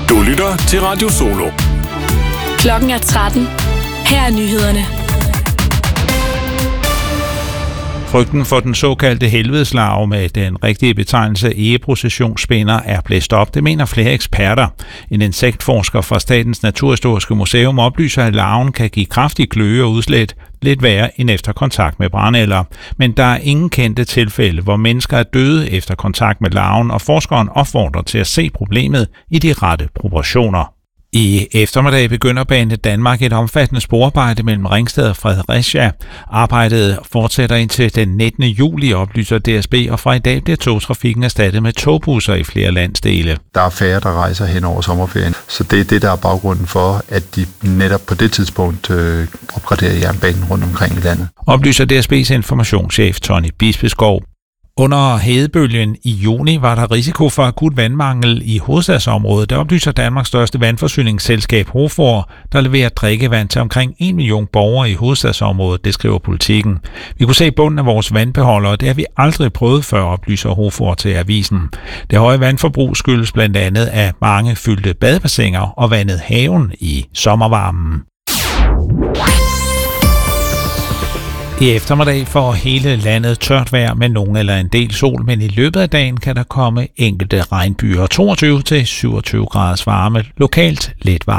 Du lytter til Radio Solo. Klokken er 13. Her er nyhederne. Frygten for den såkaldte helvedeslarve med den rigtige betegnelse egeprocessionsspinder er blæst op, det mener flere eksperter. En insektforsker fra Statens Naturhistoriske Museum oplyser, at larven kan give kraftig kløe og udslæt, lidt værre end efter kontakt med brændenælder. Men der er ingen kendte tilfælde, hvor mennesker er døde efter kontakt med larven, og forskeren opfordrer til at se problemet i de rette proportioner. I eftermiddag begynder Banedanmark et omfattende sporarbejde mellem Ringsted og Fredericia. Arbejdet fortsætter indtil den 19. juli, oplyser DSB, og fra i dag bliver togtrafikken erstattet med togbusser i flere landsdele. Der er færre, der rejser hen over sommerferien, så det er det, der er baggrunden for, at de netop på det tidspunkt opgraderer jernbanen rundt omkring i landet. Oplyser DSB's informationschef Tony Bispeskov. Under hedebølgen i juni var der risiko for akut vandmangel i hovedstadsområdet. Det oplyser Danmarks største vandforsyningsselskab Hofor, der leverer drikkevand til omkring 1 million borgere i hovedstadsområdet, det skriver Politiken. Vi kunne se bunden af vores vandbeholder, og det har vi aldrig prøvet før, oplyser Hofor til avisen. Det høje vandforbrug skyldes blandt andet af mange fyldte badebassiner og vandet haven i sommervarmen. I eftermiddag får hele landet tørt vejr med nogen eller en del sol, men i løbet af dagen kan der komme enkelte regnbyer. 22 til 27 graders varme, lokalt lidt varme.